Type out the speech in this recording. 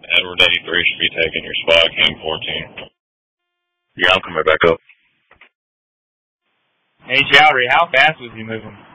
Edward 83 should be taking your spot, King 14. Yeah, I'm coming back up. Hey, Chowdhury, how fast was he moving?